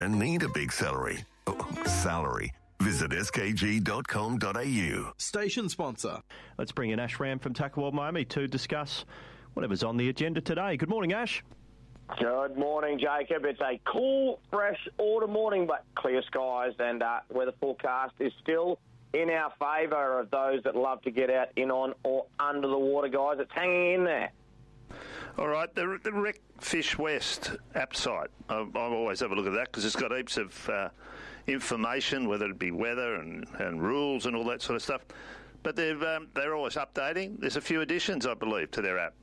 and need a big salary. Salary. Visit skg.com.au. Station sponsor. Let's bring in Ash Ram from Tackle World Miami to discuss whatever's on the agenda today. Good morning, Ash. Good morning, Jacob. It's a cool, fresh autumn morning, but clear skies, and weather forecast is still in our favour of those that love to get out in, on, or under the water, guys. It's hanging in there. All right, the Rec Fish West app site. I always have a look at that because it's got heaps of information, whether it be weather and rules and all that sort of stuff. But they're always updating. There's a few additions, I believe, to their app.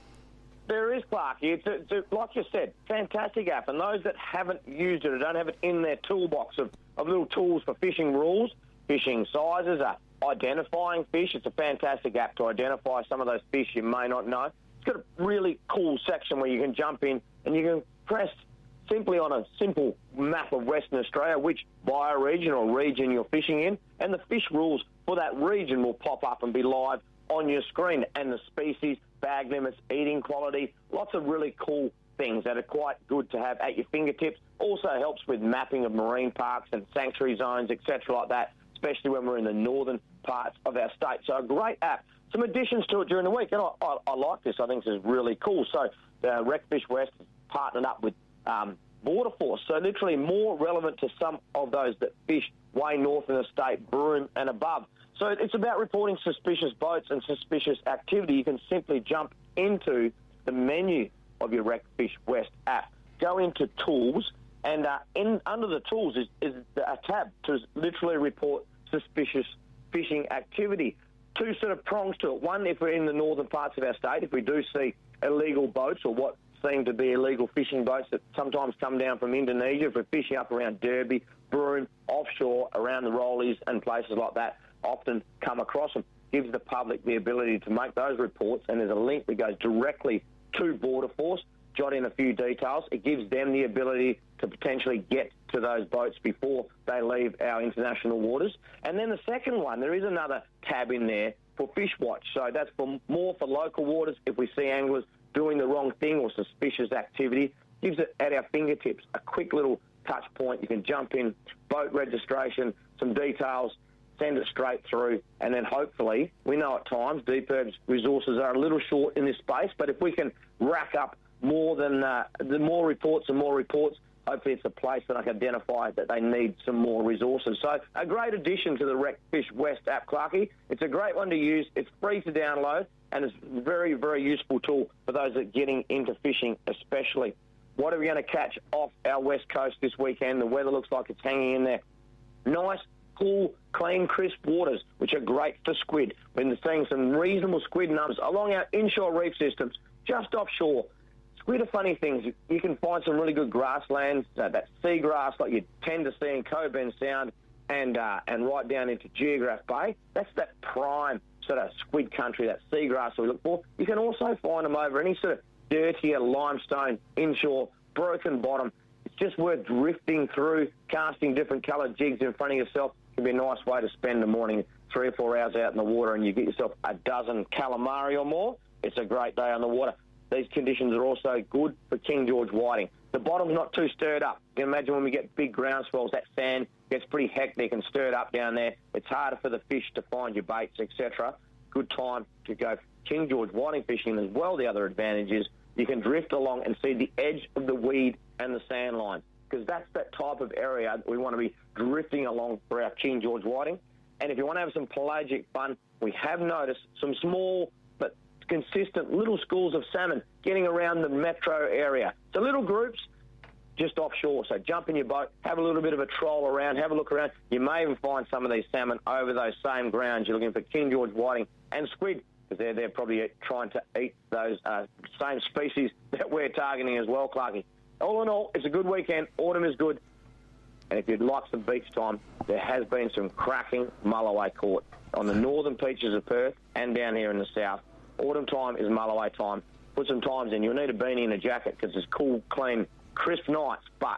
There is, Clarky. It's like you said, fantastic app. And those that haven't used it or don't have it in their toolbox of little tools for fishing rules, fishing sizes, identifying fish, it's a fantastic app to identify some of those fish you may not know. It's got a really cool section where you can jump in and you can press simply on a simple map of Western Australia which bioregion or region you're fishing in, and the fish rules for that region will pop up and be live on your screen, and the species, bag limits, eating quality, lots of really cool things that are quite good to have at your fingertips. Also helps with mapping of marine parks and sanctuary zones, etc. like that, especially when we're in the northern parts of our state. So a great app. Some additions to it during the week, and I like this. I think this is really cool. So Rec Fish West has partnered up with Border Force, so literally more relevant to some of those that fish way north in the state, Broome and above. So it's about reporting suspicious boats and suspicious activity. You can simply jump into the menu of your Rec Fish West app, go into Tools, and under the Tools is a tab to literally report suspicious fishing activity. Two sort of prongs to it. One, if we're in the northern parts of our state, if we do see illegal boats or what seem to be illegal fishing boats that sometimes come down from Indonesia, if we're fishing up around Derby, Broome, offshore, around the Rollies and places like that, often come across them, gives the public the ability to make those reports, and there's a link that goes directly to Border Force, jot in a few details. It gives them the ability to potentially get to those boats before they leave our international waters. And then the second one, there is another tab in there for Fish Watch. So that's more for local waters. If we see anglers doing the wrong thing or suspicious activity, gives it at our fingertips a quick little touch point. You can jump in, boat registration, some details, send it straight through, and then hopefully, we know at times DPIRB's resources are a little short in this space, but if we can rack up more than the more reports, hopefully it's a place that I can identify that they need some more resources. So a great addition to the Rec Fish West app, Clarky. It's a great one to use. It's free to download, and it's a very, very useful tool for those that are getting into fishing especially. What are we going to catch off our west coast this weekend? The weather looks like it's hanging in there. Nice, cool, clean, crisp waters, which are great for squid. We're seeing some reasonable squid numbers along our inshore reef systems, just offshore. Squid are funny things. You can find some really good grasslands, that seagrass like you tend to see in Cockburn Sound and right down into Geograph Bay. That's that prime sort of squid country, that seagrass that we look for. You can also find them over any sort of dirtier limestone, inshore, broken bottom. It's just worth drifting through, casting different coloured jigs in front of yourself. It can be a nice way to spend the morning, 3 or 4 hours out in the water, and you get yourself a dozen calamari or more. It's a great day on the water. These conditions are also good for King George whiting. The bottom's not too stirred up. You can imagine when we get big ground swells, that sand gets pretty hectic and stirred up down there. It's harder for the fish to find your baits, etc. Good time to go King George whiting fishing as well. The other advantage is you can drift along and see the edge of the weed and the sand lines, because that's that type of area that we want to be drifting along for our King George whiting. And if you want to have some pelagic fun, we have noticed some small but consistent little schools of salmon getting around the metro area. So little groups just offshore. So jump in your boat, have a little bit of a troll around, have a look around. You may even find some of these salmon over those same grounds. You're looking for King George whiting and squid, because they're probably trying to eat those same species that we're targeting as well, Clarky. All in all, it's a good weekend. Autumn is good. And if you'd like some beach time, there has been some cracking mulloway caught on the northern beaches of Perth and down here in the south. Autumn time is mulloway time. Put some times in. You'll need a beanie and a jacket because it's cool, clean, crisp nights, but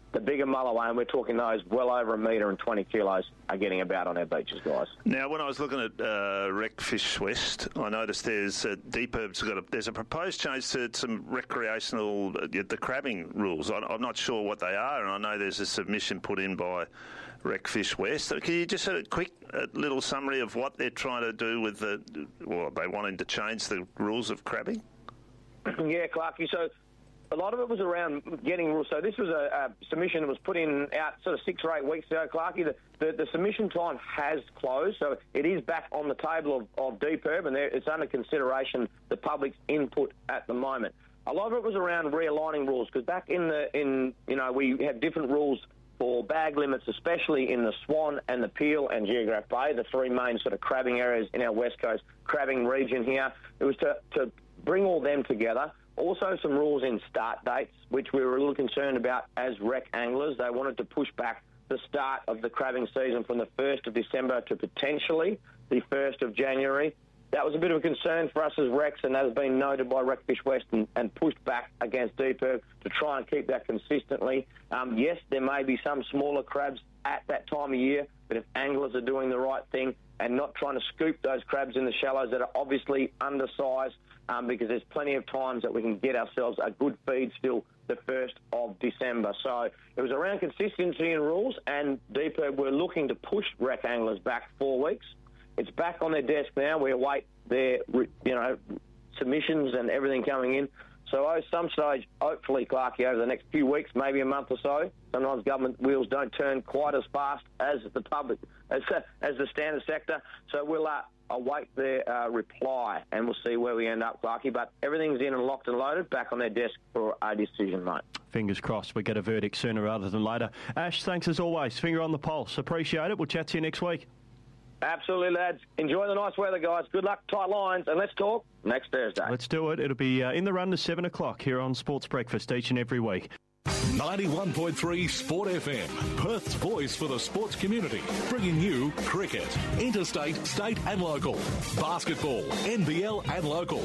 the bigger mulloway, and we're talking those well over 1 metre and 20 kilos, are getting about on our beaches, guys. Now, when I was looking at Recfish West, I noticed there's Deep Herb's there's a proposed change to some recreational the crabbing rules. I'm not sure what they are, and I know there's a submission put in by Recfish West. So can you just have a quick little summary of what they're trying to do with they wanting to change the rules of crabbing? Yeah, Clarkie. So a lot of it was around getting rules. So this was a submission that was put in out sort of 6 or 8 weeks ago, Clarkie. The submission time has closed, so it is back on the table of Deep Herb, and it's under consideration the public's input at the moment. A lot of it was around realigning rules, because back we had different rules for bag limits, especially in the Swan and the Peel and Geograph Bay, the 3 main sort of crabbing areas in our West Coast crabbing region here. It was to bring all them together. Also some rules in start dates, which we were a little concerned about as rec anglers. They wanted to push back the start of the crabbing season from the 1st of December to potentially the 1st of January. That was a bit of a concern for us as recs, and that has been noted by Recfish West and pushed back against Deep Herb to try and keep that consistently. Yes, there may be some smaller crabs at that time of year, but if anglers are doing the right thing and not trying to scoop those crabs in the shallows that are obviously undersized, because there's plenty of times that we can get ourselves a good feed still the 1st of December. So it was around consistency and rules, and Deep Herb were looking to push rec anglers back 4 weeks. It's back on their desk now. We await their, submissions and everything coming in. So at some stage, hopefully, Clarkie, over the next few weeks, maybe a month or so, sometimes government wheels don't turn quite as fast as the public, as the standard sector. So we'll await their reply, and we'll see where we end up, Clarkie. But everything's in and locked and loaded, back on their desk for a decision, mate. Fingers crossed we get a verdict sooner rather than later. Ash, thanks as always. Finger on the pulse. Appreciate it. We'll chat to you next week. Absolutely, lads. Enjoy the nice weather, guys. Good luck, tight lines, and let's talk next Thursday. Let's do it. It'll be in the run to 7 o'clock here on Sports Breakfast each and every week. 91.3 Sport FM, Perth's voice for the sports community, bringing you cricket, interstate, state and local, basketball, NBL and local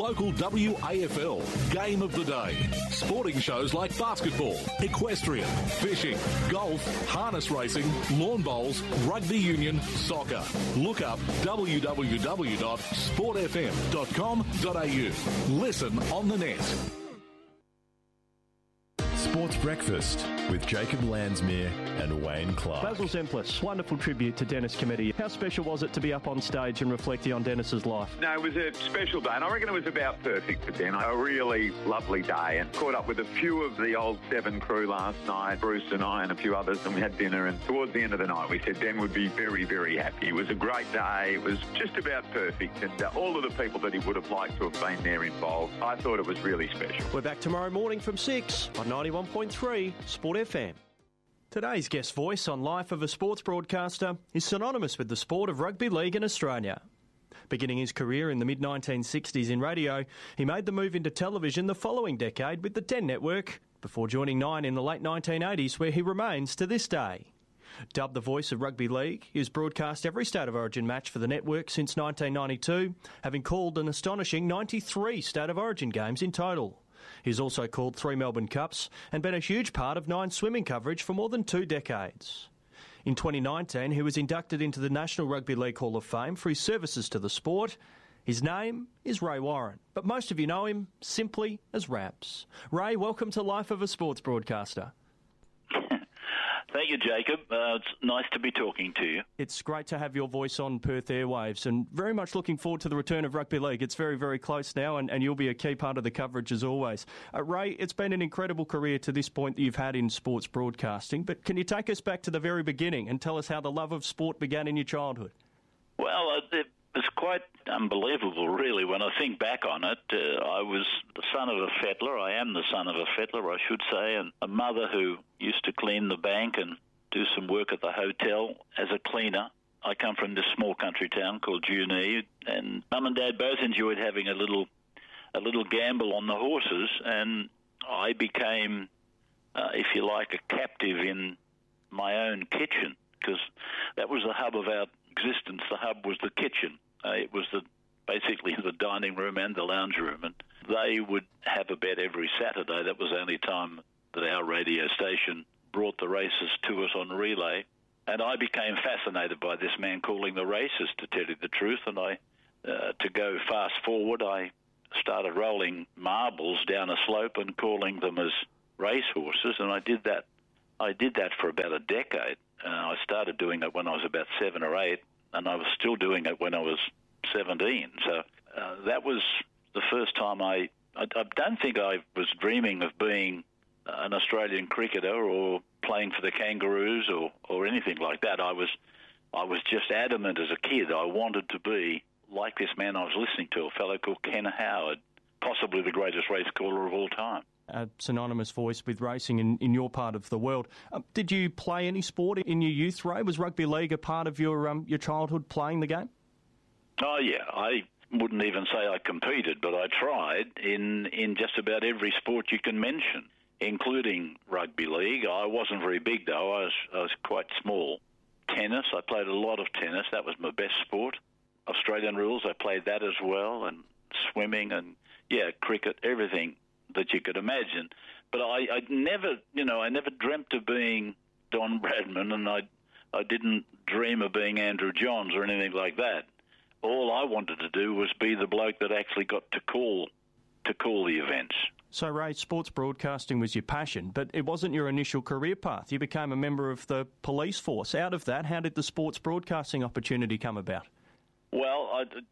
WAFL, game of the day, sporting shows like basketball, equestrian, fishing, golf, harness racing, lawn bowls, rugby union, soccer. Look up www.sportfm.com.au. Listen on the net. Sports Breakfast with Jacob Landsmere and Wayne Clark. Basil Zemplis, wonderful tribute to Dennis Committee. How special was it to be up on stage and reflecting on Dennis's life? No, it was a special day, and I reckon it was about perfect for Den. A really lovely day, and caught up with a few of the old 7 crew last night, Bruce and I and a few others, and we had dinner, and towards the end of the night we said Den would be very, very happy. It was a great day. It was just about perfect, and all of the people that he would have liked to have been there involved, I thought it was really special. We're back tomorrow morning from 6 on 91.3 Sport FM. Today's guest voice on Life of a Sports Broadcaster is synonymous with the sport of rugby league in Australia. Beginning his career in the mid-1960s in radio, he made the move into television the following decade with the 10 Network, before joining 9 in the late 1980s, where he remains to this day. Dubbed the voice of rugby league, he has broadcast every State of Origin match for the network since 1992, having called an astonishing 93 State of Origin games in total. He's also called 3 Melbourne Cups and been a huge part of 9 swimming coverage for more than 2 decades. In 2019, he was inducted into the National Rugby League Hall of Fame for his services to the sport. His name is Ray Warren, but most of you know him simply as Raps. Ray, welcome to Life of a Sports Broadcaster. Thank you, Jacob. It's nice to be talking to you. It's great to have your voice on Perth airwaves, and very much looking forward to the return of rugby league. It's very, very close now, and you'll be a key part of the coverage as always. Ray, it's been an incredible career to this point that you've had in sports broadcasting, but can you take us back to the very beginning and tell us how the love of sport began in your childhood? Well, it was quite unbelievable, really, when I think back on it. I was the son of a fettler. I am the son of a fettler, I should say, and a mother who used to clean the bank and do some work at the hotel as a cleaner. I come from this small country town called Junee, and Mum and Dad both enjoyed having a little gamble on the horses, and I became, if you like, a captive in my own kitchen, because that was the hub of our existence. The hub was the kitchen. It was basically the dining room and the lounge room, and they would have a bet every Saturday. That was the only time that our radio station brought the races to us on relay. And I became fascinated by this man calling the races, to tell you the truth. And to go fast forward, I started rolling marbles down a slope and calling them as racehorses, and I did that. I did that for about a decade. I started doing it when I was about 7 or 8, and I was still doing it when I was 17. So that was the first time I don't think I was dreaming of being an Australian cricketer or playing for the Kangaroos or anything like that. I was just adamant as a kid. I wanted to be like this man I was listening to, a fellow called Ken Howard, possibly the greatest race caller of all time. A synonymous voice with racing in your part of the world. Did you play any sport in your youth, Ray? Was rugby league a part of your childhood, playing the game? Oh, yeah. I wouldn't even say I competed, but I tried in just about every sport you can mention, including rugby league. I wasn't very big, though. I was quite small. Tennis, I played a lot of tennis. That was my best sport. Australian rules, I played that as well, and swimming and, cricket, everything that you could imagine. But I never dreamt of being Don Bradman, and I didn't dream of being Andrew Johns or anything like that. All I wanted to do was be the bloke that actually got to call the events. So, Ray, sports broadcasting was your passion, but it wasn't your initial career path. You became a member of the police force. Out of that, how did the sports broadcasting opportunity come about? Well,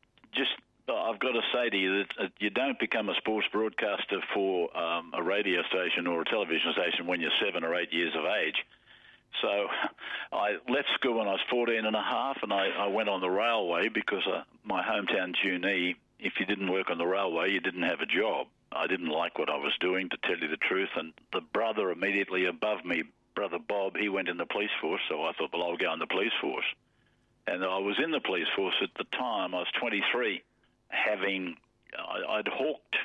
I've got to say to you that you don't become a sports broadcaster for a radio station or a television station when you're 7 or 8 years of age. So I left school when I was 14 and a half, and I went on the railway because my hometown, Junee, if you didn't work on the railway, you didn't have a job. I didn't like what I was doing, to tell you the truth, and the brother immediately above me, Brother Bob, he went in the police force, so I thought, well, I'll go in the police force. And I was in the police force at the time. I was 23, I'd hawked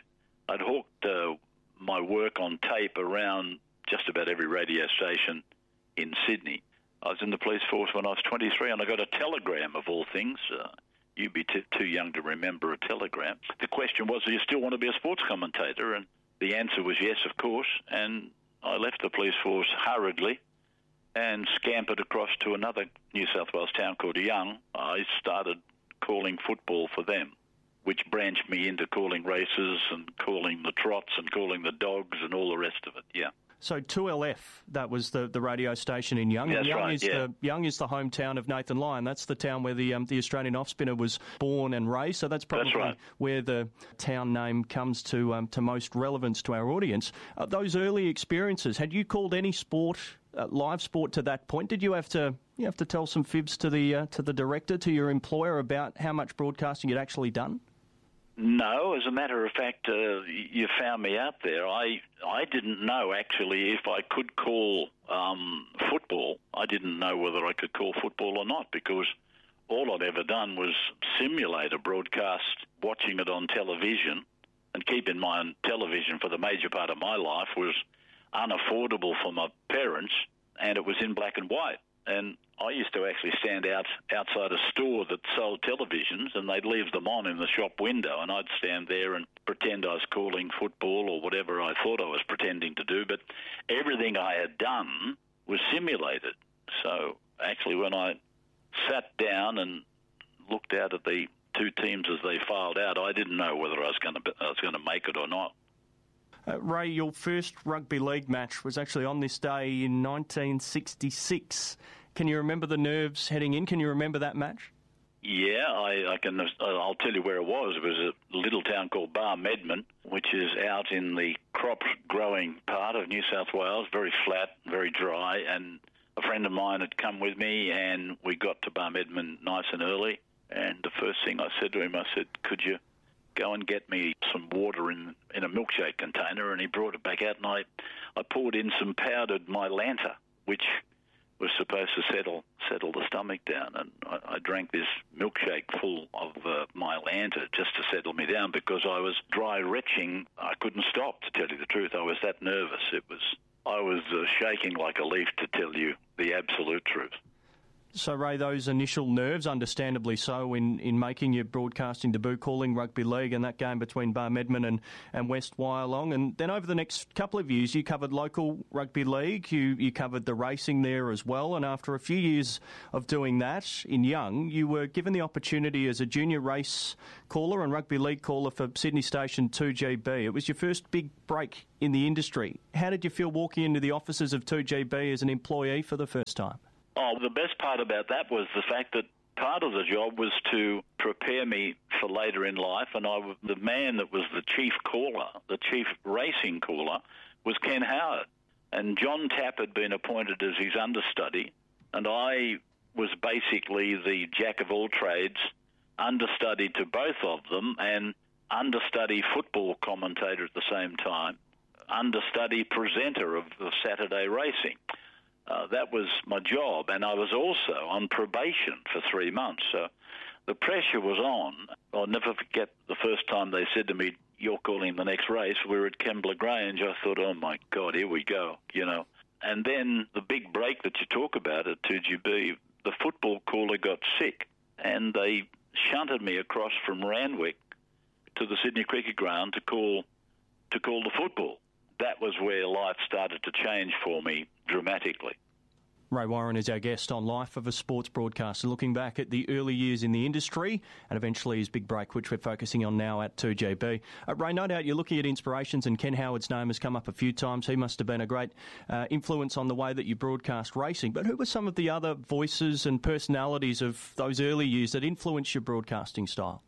my work on tape around just about every radio station in Sydney. I was in the police force when I was 23, and I got a telegram, of all things. You'd be too young to remember a telegram. The question was, do you still want to be a sports commentator? And the answer was yes, of course. And I left the police force hurriedly and scampered across to another New South Wales town called Young. I started calling football for them, which branched me into calling races and calling the trots and calling the dogs and all the rest of it, yeah. So 2LF, that was the radio station in Young. That's Young right, is Young is the hometown of Nathan Lyon. That's the town where the Australian off-spinner was born and raised. So that's probably where the town name comes to most relevance to our audience. Those early experiences, had you called any sport, live sport, to that point? Did you have to tell some fibs to the director, to your employer, about how much broadcasting you'd actually done? No, as a matter of fact, you found me out there. I didn't know, actually, if I could call football. I didn't know whether I could call football or not, because all I'd ever done was simulate a broadcast, watching it on television. And keep in mind, television for the major part of my life was unaffordable for my parents, and it was in black and white. And I used to actually stand outside a store that sold televisions, and they'd leave them on in the shop window, and I'd stand there and pretend I was calling football or whatever I thought I was pretending to do. But everything I had done was simulated. So actually, when I sat down and looked out at the two teams as they filed out, I didn't know whether I was going to make it or not. Ray, your first rugby league match was actually on this day in 1966. Can you remember the nerves heading in? Can you remember that match? Yeah, I can. I'll tell you where it was. It was a little town called Barmedman, which is out in the crop-growing part of New South Wales, very flat, very dry, and a friend of mine had come with me, and we got to Barmedman nice and early, and the first thing I said to him, I said, could you go and get me some water in a milkshake container? And he brought it back out, and I poured in some powdered Mylanta, which was supposed to settle the stomach down, and I drank this milkshake full of Mylanta just to settle me down, because I was dry retching. I couldn't stop, to tell you the truth. I was that nervous. I was shaking like a leaf, to tell you the absolute truth. So, Ray, those initial nerves, understandably so, in making your broadcasting debut, calling rugby league and that game between Barmedman and West Wyalong. And then over the next couple of years, you covered local rugby league, you covered the racing there as well. And after a few years of doing that in Young, you were given the opportunity as a junior race caller and rugby league caller for Sydney Station 2GB. It was your first big break in the industry. How did you feel walking into the offices of 2GB as an employee for the first time? Oh, the best part about that was the fact that part of the job was to prepare me for later in life, and the man that was the chief caller, the chief racing caller, was Ken Howard. And John Tapp had been appointed as his understudy, and I was basically the jack of all trades, understudy to both of them, and understudy football commentator at the same time, understudy presenter of the Saturday racing. That was my job, and I was also on probation for 3 months. So the pressure was on. I'll never forget the first time they said to me, "You're calling the next race." We were at Kembla Grange. I thought, oh, my God, here we go, you know. And then the big break that you talk about at 2GB, the football caller got sick, and they shunted me across from Randwick to the Sydney Cricket Ground to call the football. That was where life started to change for me dramatically. Ray Warren is our guest on Life of a Sports Broadcaster, looking back at the early years in the industry and eventually his big break, which we're focusing on now at 2GB. Ray, no doubt you're looking at inspirations, and Ken Howard's name has come up a few times. He must have been a great influence on the way that you broadcast racing. But who were some of the other voices and personalities of those early years that influenced your broadcasting style?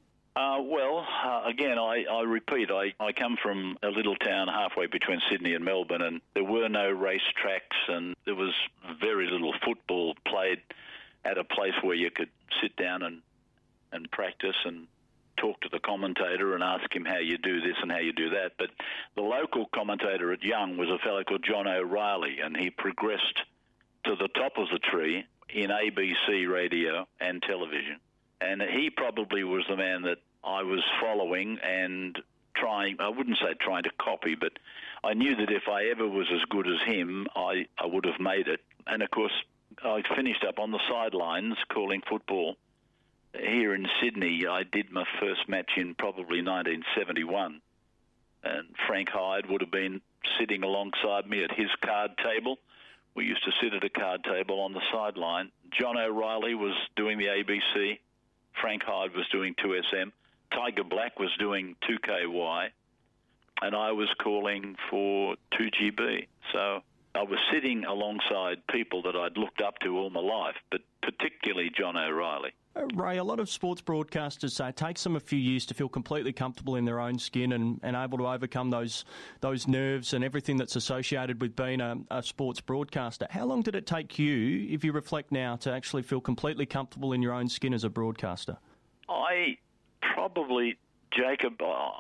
Again, I repeat, I come from a little town halfway between Sydney and Melbourne, and there were no racetracks, and there was very little football played at a place where you could sit down and practice and talk to the commentator and ask him how you do this and how you do that. But the local commentator at Young was a fellow called John O'Reilly, and he progressed to the top of the tree in ABC radio and television. And he probably was the man that I was following and trying, I wouldn't say trying to copy, but I knew that if I ever was as good as him, I would have made it. And, of course, I finished up on the sidelines calling football. Here in Sydney, I did my first match in probably 1971. And Frank Hyde would have been sitting alongside me at his card table. We used to sit at a card table on the sideline. John O'Reilly was doing the ABC. Frank Hyde was doing 2SM. Tiger Black was doing 2KY. And I was calling for 2GB. So I was sitting alongside people that I'd looked up to all my life, but particularly John O'Reilly. Ray, a lot of sports broadcasters say it takes them a few years to feel completely comfortable in their own skin and able to overcome those nerves and everything that's associated with being a sports broadcaster. How long did it take you, if you reflect now, to actually feel completely comfortable in your own skin as a broadcaster? I probably, Jacob,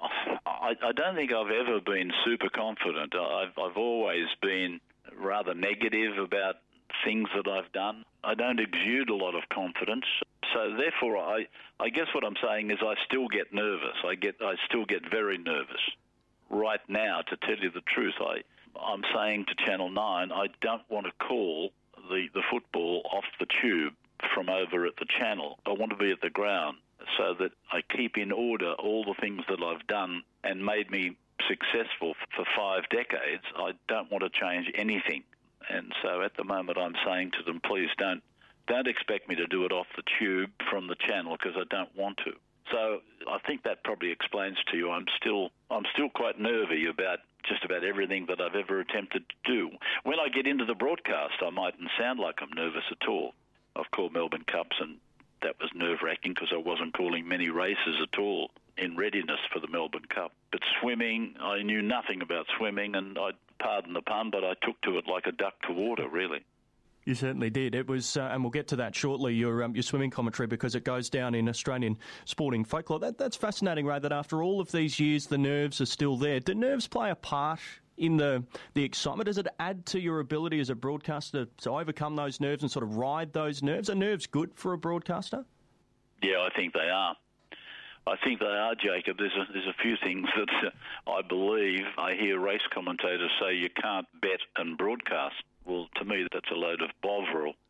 I don't think I've ever been super confident. I've always been rather negative about things that I've done. I don't exude a lot of confidence. So therefore, I guess what I'm saying is I still get nervous. I still get very nervous. Right now, to tell you the truth, I'm saying to Channel 9, I don't want to call the football off the tube from over at the channel. I want to be at the ground so that I keep in order all the things that I've done and made me successful for 5 decades. I don't want to change anything. And so at the moment I'm saying to them, please don't expect me to do it off the tube from the channel, because I don't want to. So I think that probably explains to you I'm still quite nervy about just about everything that I've ever attempted to do. When I get into the broadcast, I mightn't sound like I'm nervous at all. I've called Melbourne Cups, and that was nerve-wracking because I wasn't calling many races at all in readiness for the Melbourne Cup. But swimming, I knew nothing about swimming, and pardon the pun, but I took to it like a duck to water, really. You certainly did. It was, and we'll get to that shortly, your swimming commentary, because it goes down in Australian sporting folklore. That's fascinating, Ray, that after all of these years, the nerves are still there. Do nerves play a part in the excitement? Does it add to your ability as a broadcaster to overcome those nerves and sort of ride those nerves? Are nerves good for a broadcaster? Yeah, I think they are. I think they are, Jacob. There's a few things that I believe I hear race commentators say you can't bet and broadcast. Well, to me, that's a load of bovril.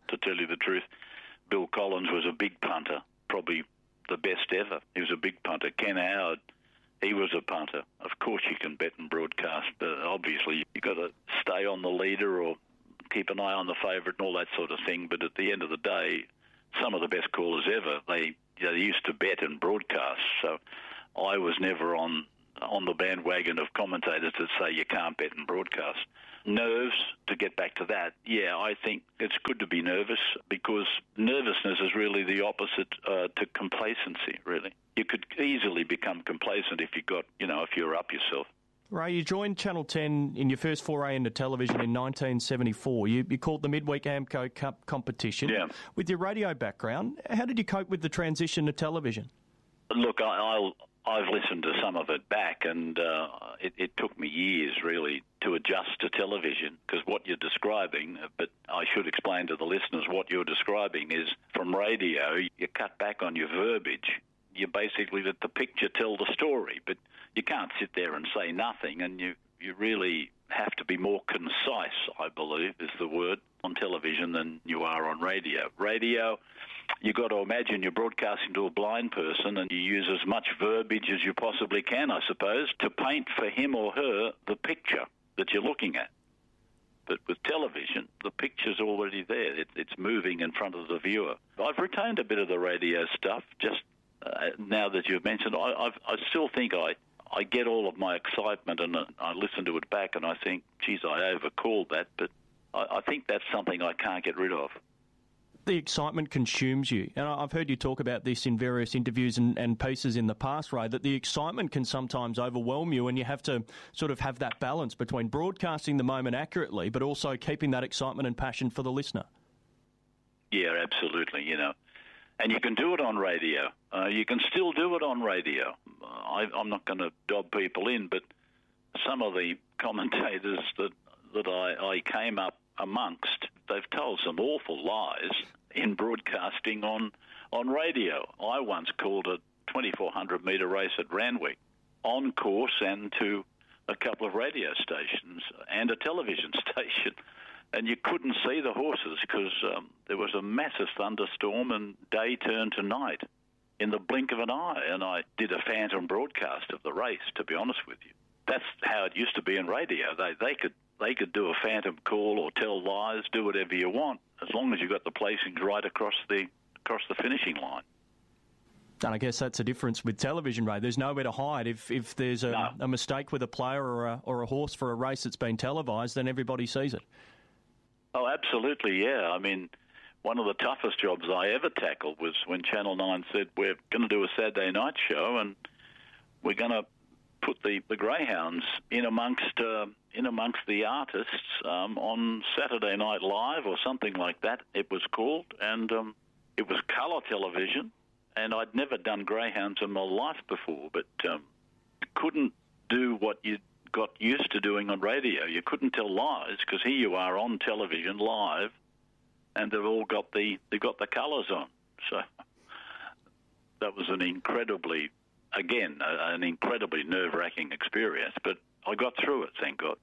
to tell you the truth. Bill Collins was a big punter, probably the best ever. He was a big punter. Ken Howard, he was a punter. Of course you can bet and broadcast, but obviously you've got to stay on the leader or keep an eye on the favourite and all that sort of thing. But at the end of the day, some of the best callers ever, they used to bet and broadcast. So I was never on the bandwagon of commentators that say you can't bet and broadcast. Nerves, to get back to that, yeah, I think it's good to be nervous because nervousness is really the opposite to complacency, really. You could easily become complacent if you're up yourself. Ray, you joined Channel 10 in your first foray into television in 1974. You called the Midweek AMCO Cup competition. Yeah. With your radio background, how did you cope with the transition to television? Look, I've listened to some of it back, and it took me years, really, to adjust to television, because what you're describing, but I should explain to the listeners, what you're describing is from radio, you cut back on your verbiage. You basically let the picture tell the story, but you can't sit there and say nothing, and you really have to be more concise, I believe, is the word, on television than you are on radio. Radio, you've got to imagine you're broadcasting to a blind person and you use as much verbiage as you possibly can, I suppose, to paint for him or her the picture that you're looking at. But with television, the picture's already there. It's moving in front of the viewer. I've retained a bit of the radio stuff, just now that you've mentioned. I still think I get all of my excitement and I listen to it back and I think, geez, I overcalled that, but I think that's something I can't get rid of. The excitement consumes you. And I've heard you talk about this in various interviews and pieces in the past, Ray, that the excitement can sometimes overwhelm you and you have to sort of have that balance between broadcasting the moment accurately but also keeping that excitement and passion for the listener. Yeah, absolutely, And you can do it on radio. You can still do it on radio. I'm not going to dob people in, but some of the commentators that I came up amongst, they've told some awful lies in broadcasting on radio. I once called a 2,400-metre race at Randwick on course and to a couple of radio stations and a television station, and you couldn't see the horses because there was a massive thunderstorm and day turned to night in the blink of an eye, and I did a phantom broadcast of the race, to be honest with you. That's how it used to be in radio. They could do a phantom call or tell lies, do whatever you want, as long as you got the placings right across the finishing line. And I guess that's a difference with television, Ray. There's nowhere to hide. If there's a mistake with a player or a horse for a race that's been televised, then everybody sees it. Oh, absolutely, yeah. I mean, one of the toughest jobs I ever tackled was when Channel 9 said, we're going to do a Saturday night show and we're going to put the greyhounds in amongst the artists on Saturday Night Live or something like that, it was called, and it was colour television, and I'd never done greyhounds in my life before, but couldn't do what you got used to doing on radio. You couldn't tell lies because here you are on television live, and they've got the colours on. So that was an incredibly nerve-wracking experience, but I got through it, thank God.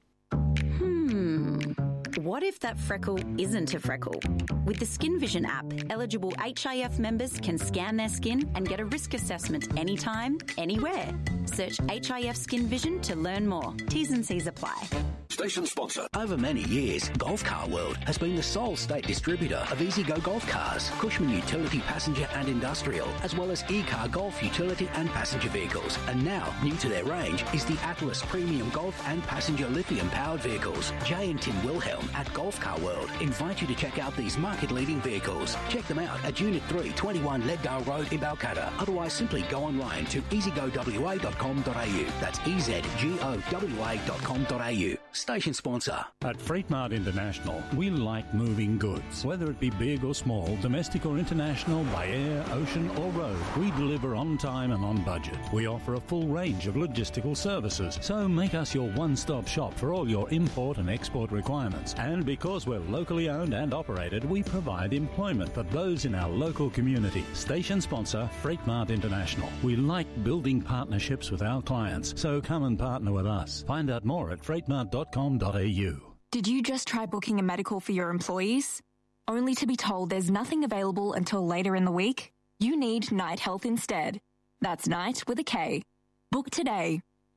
What if that freckle isn't a freckle? With the Skin Vision app, eligible HIF members can scan their skin and get a risk assessment anytime, anywhere. Search HIF Skin Vision to learn more. T's and C's apply. Station sponsor. Over many years, Golf Car World has been the sole state distributor of EasyGo Golf Cars, Cushman Utility Passenger and Industrial, as well as E-Car Golf Utility and Passenger Vehicles. And now, new to their range is the Atlas Premium Golf and Passenger Lithium-powered vehicles. Jay and Tim Wilhelm at Golf Car World invite you to check out these market-leading vehicles. Check them out at Unit 3, 21 Leaddale Road in Balcatta. Otherwise, simply go online to easygowa.com.au. That's easygowa.com.au. Station sponsor. At Freight Mart International, we like moving goods. Whether it be big or small, domestic or international, by air, ocean or road, we deliver on time and on budget. We offer a full range of logistical services, so make us your one-stop shop for all your import and export requirements. And because we're locally owned and operated, we provide employment for those in our local community. Station sponsor, Freight Mart International. We like building partnerships with our clients, so come and partner with us. Find out more at freightmart.com.au. Did you just try booking a medical for your employees? only to be told there's nothing available until later in the week? You need Night Health instead. That's Night with a K. Book today.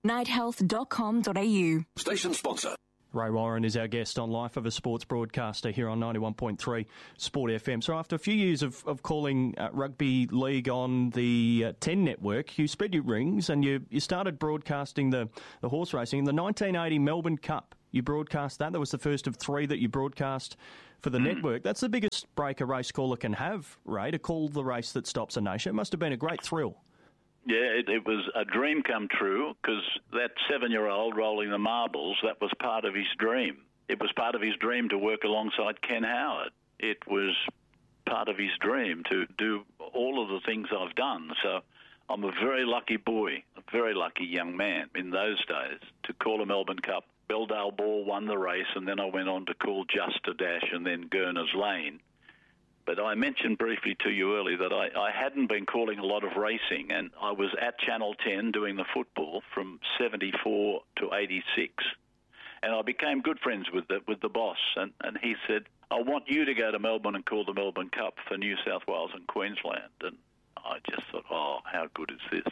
nighthealth.com.au. Station sponsor. Ray Warren is our guest on Life of a Sports Broadcaster here on 91.3 Sport FM. So after a few years of calling rugby league on the 10 network, you spread your wings and you started broadcasting the horse racing. In the 1980 Melbourne Cup, you broadcast that. That was the first of three that you broadcast for the network. That's the biggest break a race caller can have, Ray, to call the race that stops a nation. It must have been a great thrill. Yeah, it was a dream come true, because that 7-year-old rolling the marbles, that was part of his dream. It was part of his dream to work alongside Ken Howard. It was part of his dream to do all of the things I've done. So I'm a very lucky boy, a very lucky young man in those days to call a Melbourne Cup. Belldale Ball won the race, and then I went on to call Just a Dash and then Gurner's Lane. But I mentioned briefly to you earlier that I hadn't been calling a lot of racing, and I was at Channel 10 doing the football from 74 to 86. And I became good friends with the boss, and he said, I want you to go to Melbourne and call the Melbourne Cup for New South Wales and Queensland. And I just thought, oh, how good is this?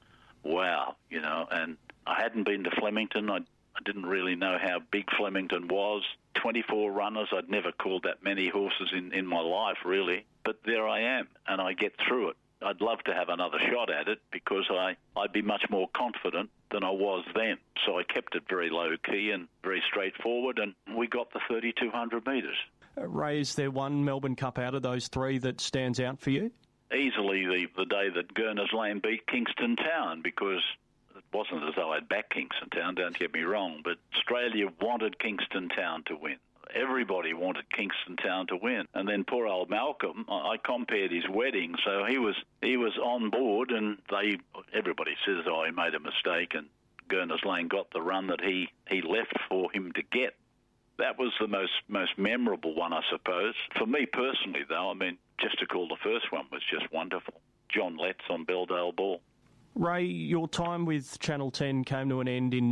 Wow, and I hadn't been to Flemington. I didn't really know how big Flemington was. 24 runners. I'd never called that many horses in my life, really. But there I am, and I get through it. I'd love to have another shot at it because I'd be much more confident than I was then. So I kept it very low-key and very straightforward, and we got the 3,200 metres. Ray, is there one Melbourne Cup out of those three that stands out for you? Easily the day that Gurner's Lane beat Kingston Town, because it wasn't as though I'd backed Kingston Town, don't get me wrong, but Australia wanted Kingston Town to win. Everybody wanted Kingston Town to win. And then poor old Malcolm, I compared his wedding, so he was on board, and everybody says, he made a mistake, and Gurner's Lane got the run that he left for him to get. That was the most memorable one, I suppose. For me personally, though, just to call the first one was just wonderful. John Letts on Belldale Ball. Ray, your time with Channel 10 came to an end in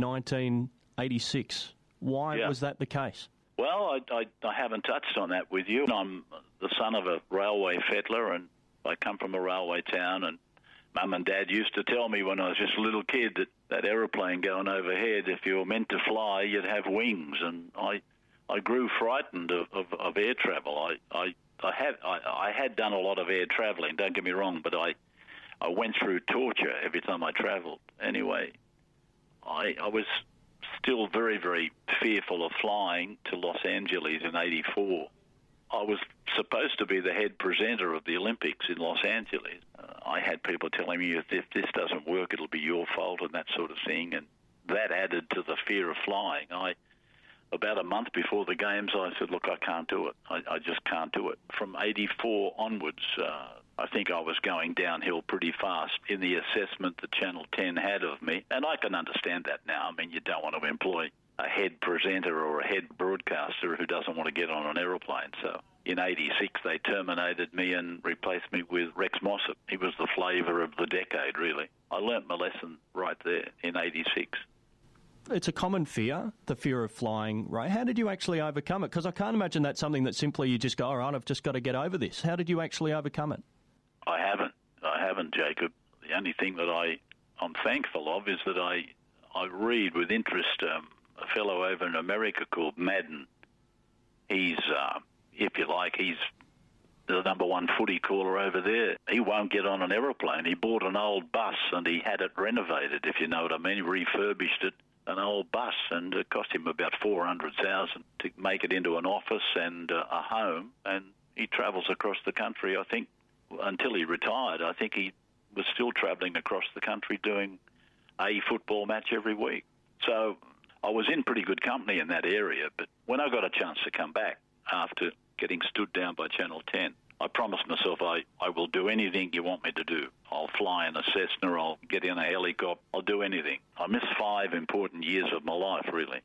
1986. Why was that the case? Well, I haven't touched on that with you. I'm the son of a railway fettler, and I come from a railway town, and Mum and Dad used to tell me when I was just a little kid that aeroplane going overhead, if you were meant to fly, you'd have wings, and I grew frightened of air travel. I had done a lot of air travelling, don't get me wrong, but I went through torture every time I travelled. Anyway, I was still very, very fearful of flying to Los Angeles in 84. I was supposed to be the head presenter of the Olympics in Los Angeles. I had people telling me, if this doesn't work, it'll be your fault and that sort of thing, and that added to the fear of flying. About a month before the games, I said, look, I can't do it. I just can't do it. From 84 onwards, I think I was going downhill pretty fast in the assessment that Channel 10 had of me. And I can understand that now. You don't want to employ a head presenter or a head broadcaster who doesn't want to get on an aeroplane. So in 86, they terminated me and replaced me with Rex Mossop. He was the flavour of the decade, really. I learnt my lesson right there in 86. It's a common fear, the fear of flying, Ray. How did you actually overcome it? Because I can't imagine that's something that simply you just go, all right, I've just got to get over this. How did you actually overcome it? I haven't, Jacob. The only thing that I'm thankful of is that I read with interest a fellow over in America called Madden. He's, if you like, he's the number one footy caller over there. He won't get on an aeroplane. He bought an old bus and he had it renovated, if you know what I mean. He refurbished it. An old bus, and it cost him about $400,000 to make it into an office and a home, and he travels across the country. I think until he retired, I think he was still travelling across the country doing a football match every week. So I was in pretty good company in that area, but when I got a chance to come back after getting stood down by Channel 10, I promised myself I will do anything you want me to do. I'll fly in a Cessna, I'll get in a helicopter, I'll do anything. I missed 5 important years of my life, really.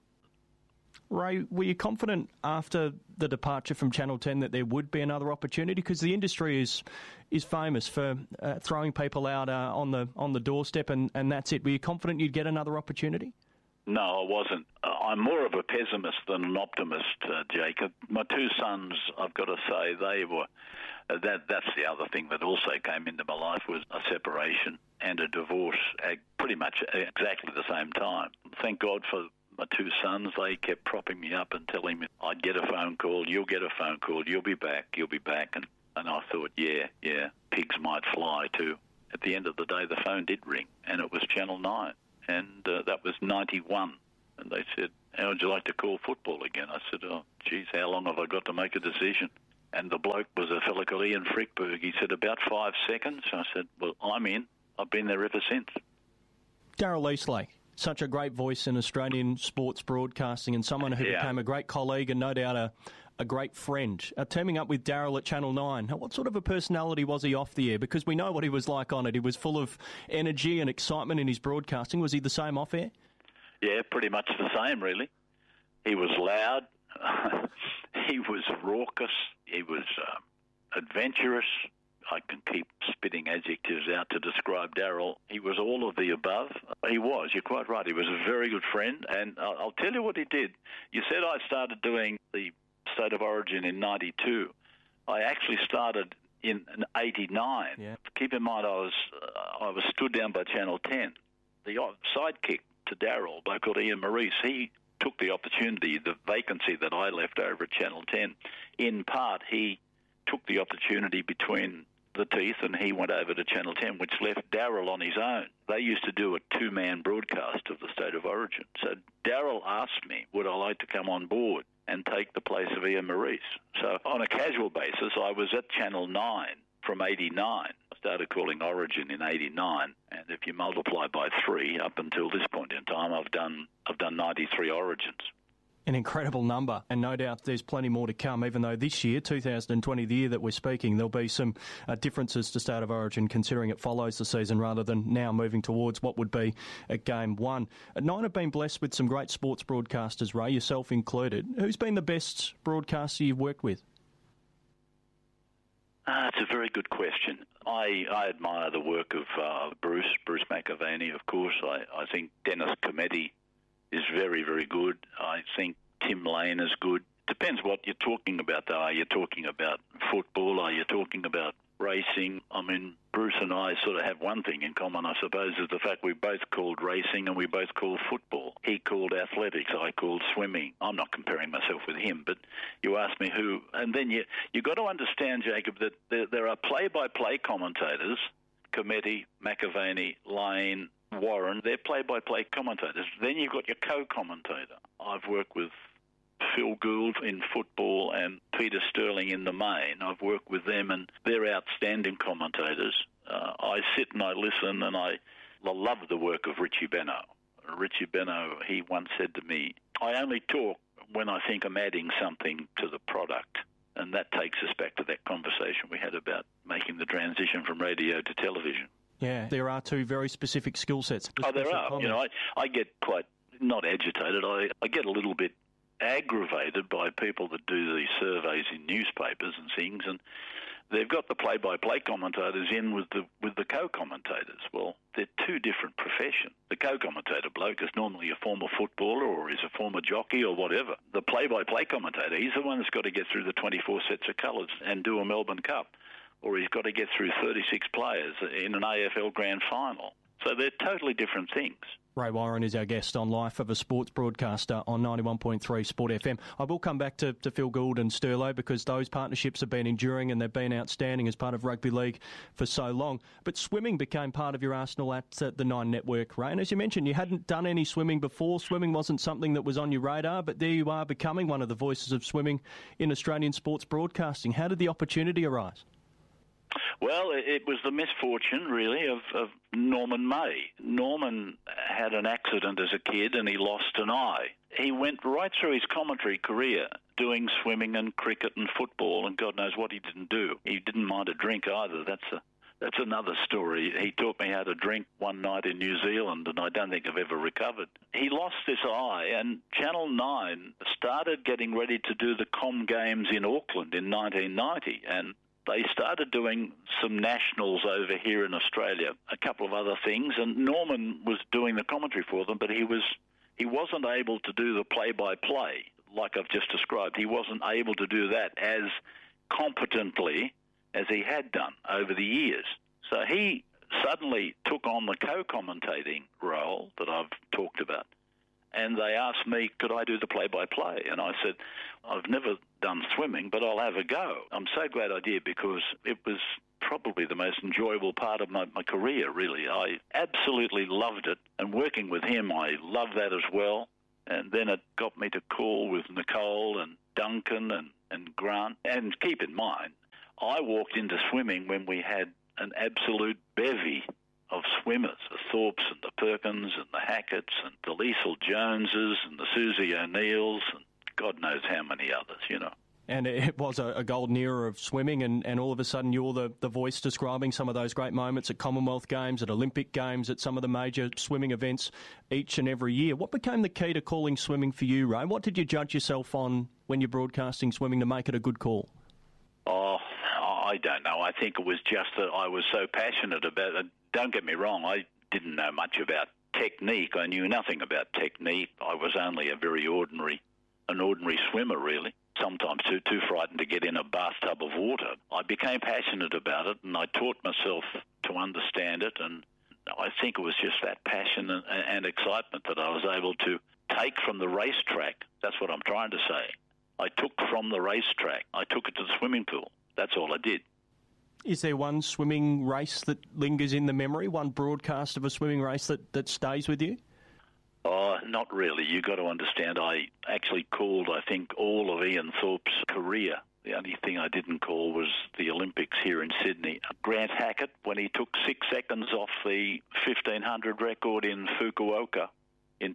Ray, were you confident after the departure from Channel 10 that there would be another opportunity? Because the industry is famous for throwing people out on the doorstep and that's it. Were you confident you'd get another opportunity? No, I wasn't. I'm more of a pessimist than an optimist, Jacob. My two sons, I've got to say, they were... That's the other thing that also came into my life was a separation and a divorce at pretty much exactly the same time. Thank God for my two sons. They kept propping me up and telling me I'd get a phone call, you'll get a phone call, you'll be back. And I thought, yeah, pigs might fly too. At the end of the day, the phone did ring, and it was Channel 9, and that was 91. And they said, how would you like to call football again? I said, oh, geez, how long have I got to make a decision? And the bloke was a fella called Ian Frickberg. He said, about 5 seconds. I said, well, I'm in. I've been there ever since. Darryl Eastlake, such a great voice in Australian sports broadcasting and someone who became a great colleague and no doubt a great friend. Teaming up with Darryl at Channel 9, what sort of a personality was he off the air? Because we know what he was like on it. He was full of energy and excitement in his broadcasting. Was he the same off air? Yeah, pretty much the same, really. He was loud. He was raucous. He was adventurous. I can keep spitting adjectives out to describe Darryl. He was all of the above. He was. You're quite right. He was a very good friend. And I'll tell you what he did. You said I started doing the State of Origin in 92. I actually started in 89. Yeah. Keep in mind, I was stood down by Channel 10. The sidekick to Darryl, a bloke called Ian Maurice, he took the opportunity, the vacancy that I left over at Channel 10. In part, he took the opportunity between the teeth and he went over to Channel 10, which left Darryl on his own. They used to do a two-man broadcast of the State of Origin. So Darryl asked me, would I like to come on board and take the place of Ian Maurice? So on a casual basis, I was at Channel 9 from 89. I started calling Origin in 89, and if you multiply by 3, up until this point in time, I've done 93 Origins. An incredible number, and no doubt there's plenty more to come, even though this year, 2020, the year that we're speaking, there'll be some differences to State of Origin, considering it follows the season rather than now moving towards what would be a Game 1. Nine have been blessed with some great sports broadcasters, Ray, yourself included. Who's been the best broadcaster you've worked with? It's a very good question. I admire the work of Bruce McAvaney, of course. I think Dennis Cometti is very, very good. I think Tim Lane is good. Depends what you're talking about, though. Are you talking about football? Are you talking about racing? I mean, Bruce and I sort of have one thing in common, I suppose, is the fact we both called racing and we both called football. He called athletics, I called swimming. I'm not comparing myself with him, but you asked me who. And then you got to understand, Jacob, that there are play-by-play commentators, Cometti, McAvaney, Lane, Warren. They're play-by-play commentators. Then you've got your co-commentator. I've worked with Phil Gould in football and Peter Sterling in the main. I've worked with them, and they're outstanding commentators. I sit and I listen, and I love the work of Richie Benno. Richie Benno, he once said to me, I only talk when I think I'm adding something to the product. And that takes us back to that conversation we had about making the transition from radio to television. Yeah, there are two very specific skill sets. Oh, there are. Comments. You know, I get quite, not agitated, I get a little bit aggravated by people that do these surveys in newspapers and things, and they've got the play-by-play commentators in with the co-commentators. Well, they're two different professions. The co-commentator bloke is normally a former footballer or is a former jockey or whatever. The play-by-play commentator, he's the one that's got to get through the 24 sets of colours and do a Melbourne Cup, or he's got to get through 36 players in an AFL Grand Final. So they're totally different things. Ray Warren is our guest on Life of a Sports Broadcaster on 91.3 Sport FM. I will come back to Phil Gould and Sterlo because those partnerships have been enduring and they've been outstanding as part of rugby league for so long. But swimming became part of your arsenal at the Nine Network, Ray. And as you mentioned, you hadn't done any swimming before. Swimming wasn't something that was on your radar, but there you are becoming one of the voices of swimming in Australian sports broadcasting. How did the opportunity arise? Well, it was the misfortune, really, of Norman May. Norman had an accident as a kid and he lost an eye. He went right through his commentary career doing swimming and cricket and football, and God knows what he didn't do. He didn't mind a drink either. That's another story. He taught me how to drink one night in New Zealand, and I don't think I've ever recovered. He lost this eye, and Channel 9 started getting ready to do the Com Games in Auckland in 1990, and they started doing some nationals over here in Australia, a couple of other things, and Norman was doing the commentary for them, but he was he wasn't able to do the play-by-play like I've just described. He wasn't able to do that as competently as he had done over the years. So he suddenly took on the co-commentating role that I've talked about. And they asked me, could I do the play-by-play? And I said, I've never done swimming, but I'll have a go. I'm so glad I did, because it was probably the most enjoyable part of my career, really. I absolutely loved it. And working with him, I loved that as well. And then it got me to call with Nicole and Duncan and Grant. And keep in mind, I walked into swimming when we had an absolute bevy of swimmers, the Thorpes and the Perkins and the Hacketts and the Liesl Joneses and the Susie O'Neills and God knows how many others, you know. And it was a golden era of swimming, and all of a sudden you're the voice describing some of those great moments at Commonwealth Games, at Olympic Games, at some of the major swimming events each and every year. What became the key to calling swimming for you, Ray? What did you judge yourself on when you're broadcasting swimming to make it a good call? Oh, I don't know. I think it was just that I was so passionate about it. Don't get me wrong, I didn't know much about technique. I knew nothing about technique. I was only an ordinary swimmer, really. Sometimes too frightened to get in a bathtub of water. I became passionate about it, and I taught myself to understand it, and I think it was just that passion and excitement that I was able to take from the racetrack. That's what I'm trying to say. I took from the racetrack. I took it to the swimming pool. That's all I did. Is there one swimming race that lingers in the memory, one broadcast of a swimming race that stays with you? Oh, not really. You've got to understand, I actually called, I think, all of Ian Thorpe's career. The only thing I didn't call was the Olympics here in Sydney. Grant Hackett, when he took 6 seconds off the 1,500 record in Fukuoka in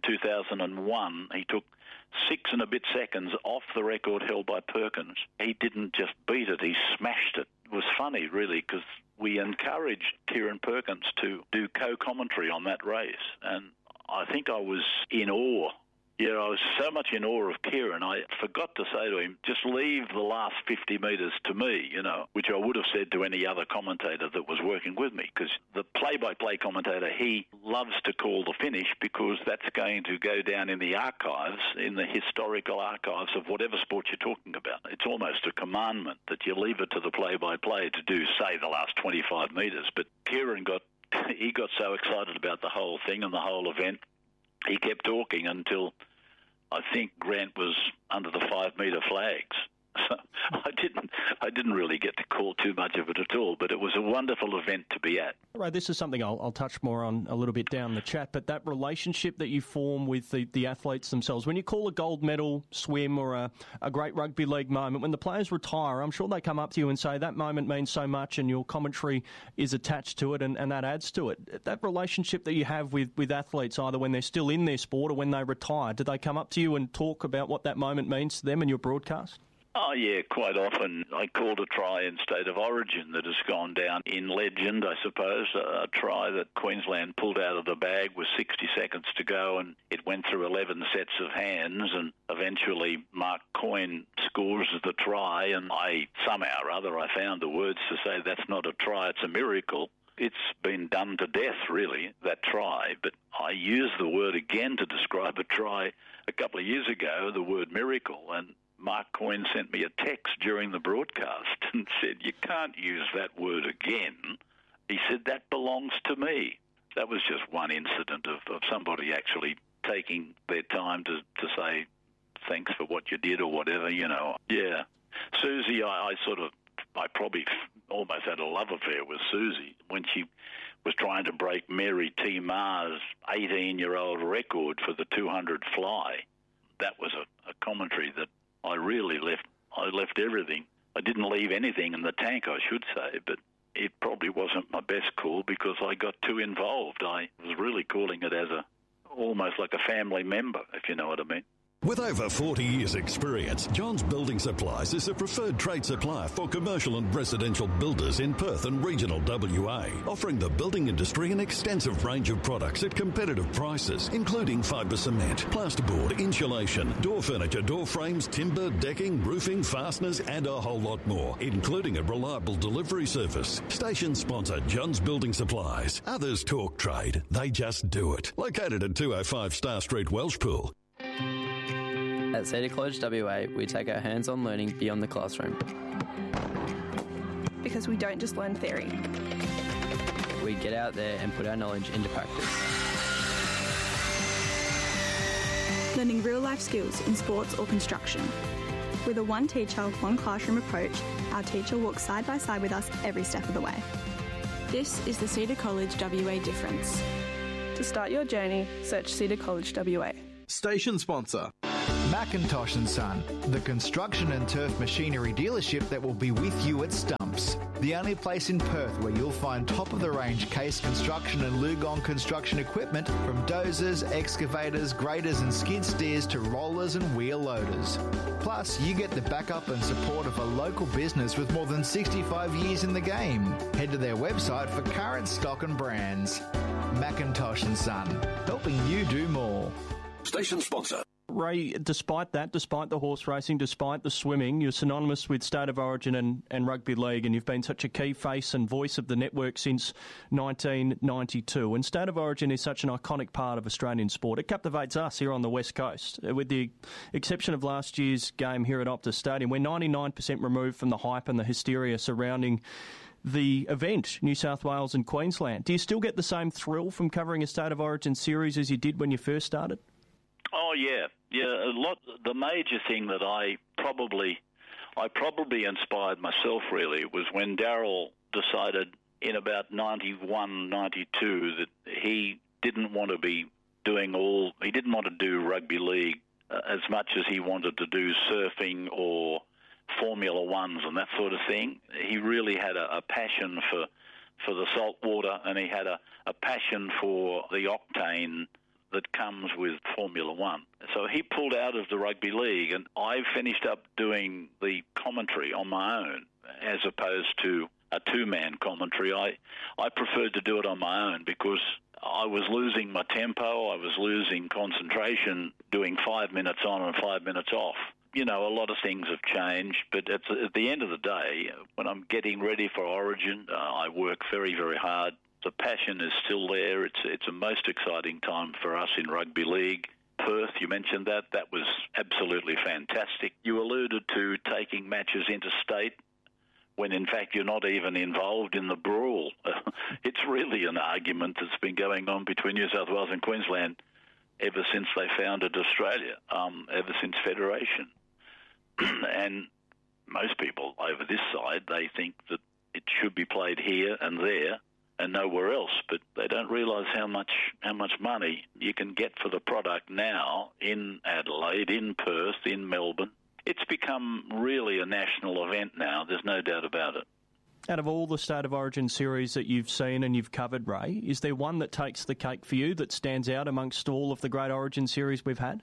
2001, he took 6 and a bit seconds off the record held by Perkins. He didn't just beat it, he smashed it. It was funny, really, because we encouraged Kieran Perkins to do co-commentary on that race, and I think I was in awe. Yeah, I was so much in awe of Kieran, I forgot to say to him, just leave the last 50 metres to me, you know, which I would have said to any other commentator that was working with me, because the play-by-play commentator, he loves to call the finish because that's going to go down in the archives, in the historical archives of whatever sport you're talking about. It's almost a commandment that you leave it to the play-by-play to do, say, the last 25 metres. But Kieran got so excited about the whole thing and the whole event, he kept talking until I think Grant was under the 5-metre flags. So I didn't really get to call too much of it at all, but it was a wonderful event to be at. Right, this is something I'll touch more on a little bit down the chat, but that relationship that you form with the athletes themselves, when you call a gold medal swim or a great rugby league moment, when the players retire, I'm sure they come up to you and say that moment means so much and your commentary is attached to it and that adds to it. That relationship that you have with athletes, either when they're still in their sport or when they retire, do they come up to you and talk about what that moment means to them in your broadcast? Oh, yeah, quite often. I called a try in State of Origin that has gone down in legend, I suppose, a try that Queensland pulled out of the bag with 60 seconds to go, and it went through 11 sets of hands, and eventually Mark Coyne scores the try, and somehow or other I found the words to say that's not a try, it's a miracle. It's been done to death, really, that try, but I used the word again to describe a try a couple of years ago, the word miracle, and Mark Coyne sent me a text during the broadcast and said, you can't use that word again. He said, that belongs to me. That was just one incident of somebody actually taking their time to say thanks for what you did or whatever, you know. Yeah. Susie, I probably almost had a love affair with Susie when she was trying to break Mary T. Maher's 18-year-old record for the 200 fly. That was a commentary that I really left everything. I didn't leave anything in the tank, I should say, but it probably wasn't my best call because I got too involved. I was really calling it as almost like a family member, if you know what I mean. With over 40 years' experience, Johns Building Supplies is a preferred trade supplier for commercial and residential builders in Perth and regional WA, offering the building industry an extensive range of products at competitive prices, including fibre cement, plasterboard, insulation, door furniture, door frames, timber, decking, roofing, fasteners, and a whole lot more, including a reliable delivery service. Station sponsor Johns Building Supplies. Others talk trade, they just do it. Located at 205 Star Street, Welshpool. At Cedar College WA, we take our hands-on learning beyond the classroom. Because we don't just learn theory. We get out there and put our knowledge into practice. Learning real-life skills in sports or construction. With a one teacher, one classroom approach, our teacher walks side by side with us every step of the way. This is the Cedar College WA difference. To start your journey, search Cedar College WA. Station sponsor. McIntosh & Son, the construction and turf machinery dealership that will be with you at Stumps. The only place in Perth where you'll find top-of-the-range Case construction and Lugong construction equipment, from dozers, excavators, graders and skid steers to rollers and wheel loaders. Plus, you get the backup and support of a local business with more than 65 years in the game. Head to their website for current stock and brands. McIntosh & Son, helping you do more. Station sponsor. Ray, despite the horse racing, despite the swimming, you're synonymous with State of Origin and Rugby League, and you've been such a key face and voice of the network since 1992. And State of Origin is such an iconic part of Australian sport. It captivates us here on the West Coast. With the exception of last year's game here at Optus Stadium, we're 99% removed from the hype and the hysteria surrounding the event, New South Wales and Queensland. Do you still get the same thrill from covering a State of Origin series as you did when you first started? Oh, yeah. The major thing that I probably inspired myself, really, was when Darryl decided in about 91, 92 that he didn't want to do rugby league as much as he wanted to do surfing or Formula Ones and that sort of thing. He really had a passion for the salt water, and he had a passion for the octane that comes with Formula One. So he pulled out of the rugby league, and I finished up doing the commentary on my own as opposed to a two-man commentary. I preferred to do it on my own because I was losing my tempo, I was losing concentration, doing 5 minutes on and 5 minutes off. You know, a lot of things have changed, but at the end of the day, when I'm getting ready for Origin, I work very, very hard. The passion is still there. It's a most exciting time for us in rugby league. Perth, you mentioned that. That was absolutely fantastic. You alluded to taking matches interstate when, in fact, you're not even involved in the brawl. It's really an argument that's been going on between New South Wales and Queensland ever since they founded Australia, ever since Federation. And most people over this side, they think that it should be played here and there and nowhere else, but they don't realise how much money you can get for the product now in Adelaide, in Perth, in Melbourne. It's become really a national event now, there's no doubt about it. Out of all the State of Origin series that you've seen and you've covered, Ray, is there one that takes the cake for you that stands out amongst all of the great Origin series we've had?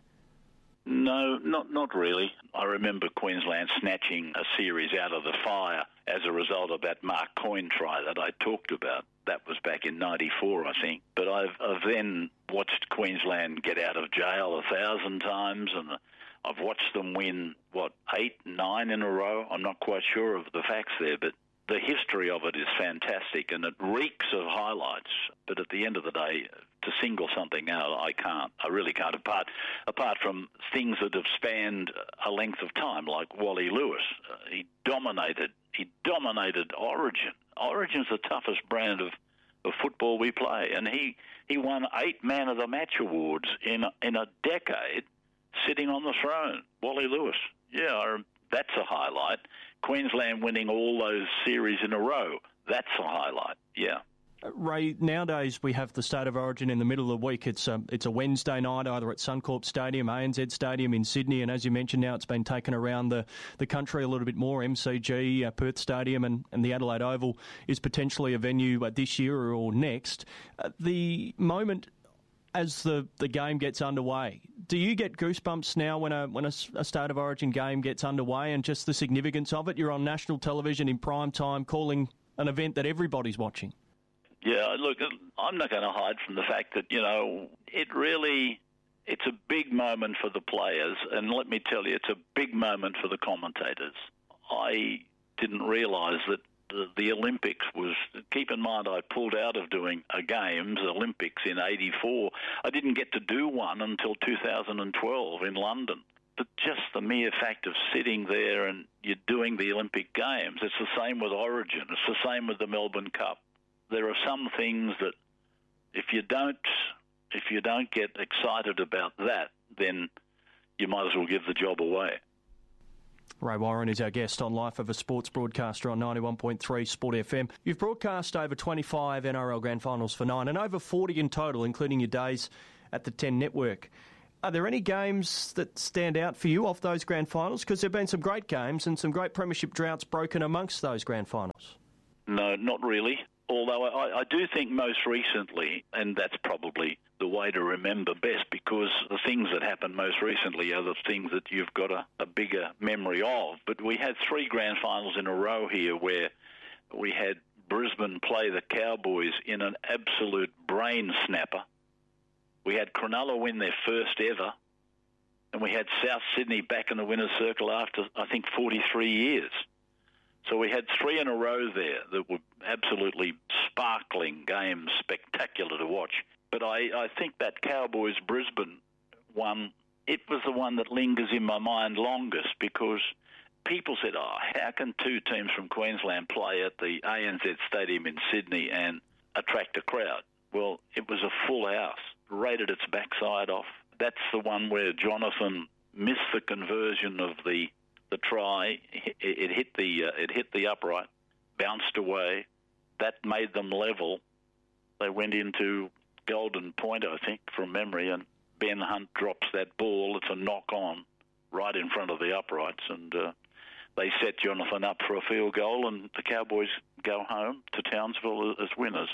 No, not really. I remember Queensland snatching a series out of the fire as a result of that Mark Coyne try that I talked about. That was back in 94, I think. But I've then watched Queensland get out of jail 1,000 times, and I've watched them win, 8, 9 in a row? I'm not quite sure of the facts there, but the history of it is fantastic, and it reeks of highlights. But at the end of the day, to single something out, I can't. I really can't, apart from things that have spanned a length of time, like Wally Lewis. He dominated Origin. Origin's the toughest brand of football we play, and he won 8 Man of the Match awards in a decade, sitting on the throne. Wally Lewis. Yeah, that's a highlight. Queensland winning all those series in a row. That's a highlight, yeah. Ray, nowadays we have the State of Origin in the middle of the week. It's a Wednesday night, either at Suncorp Stadium, ANZ Stadium in Sydney, and as you mentioned now, it's been taken around the country a little bit more. MCG, Perth Stadium and the Adelaide Oval is potentially a venue this year or next. The moment as the game gets underway. Do you get goosebumps now when a State of Origin game gets underway and just the significance of it? You're on national television in prime time calling an event that everybody's watching. Yeah, look, I'm not going to hide from the fact that, it's a big moment for the players, and let me tell you, it's a big moment for the commentators. I didn't realise that the Olympics was... Keep in mind, I pulled out of doing a Games, Olympics, in 84. I didn't get to do one until 2012 in London. But just the mere fact of sitting there and you're doing the Olympic Games, it's the same with Origin. It's the same with the Melbourne Cup. There are some things that if you don't get excited about that, then you might as well give the job away. Ray Warren is our guest on Life of a Sports Broadcaster on 91.3 Sport FM. You've broadcast over 25 NRL Grand Finals for Nine and over 40 in total, including your days at the 10 Network. Are there any games that stand out for you off those Grand Finals? Because there have been some great games and some great premiership droughts broken amongst those Grand Finals. No, not really. Although I do think most recently, and that's probably the way to remember best, because the things that happened most recently are the things that you've got a bigger memory of. But we had 3 Grand Finals in a row here where we had Brisbane play the Cowboys in an absolute brain snapper. We had Cronulla win their first ever, and we had South Sydney back in the winner's circle after, I think, 43 years. So we had 3 in a row there that were absolutely sparkling games, spectacular to watch. But I think that Cowboys-Brisbane one, it was the one that lingers in my mind longest, because people said, how can 2 teams from Queensland play at the ANZ Stadium in Sydney and attract a crowd? Well, it was a full house, rated its backside off. That's the one where Jonathan missed the conversion of the try. It hit the upright, bounced away. That made them level. They went into Golden Point, I think, from memory, and Ben Hunt drops that ball. It's a knock-on right in front of the uprights, and they set Jonathan up for a field goal, and the Cowboys go home to Townsville as winners.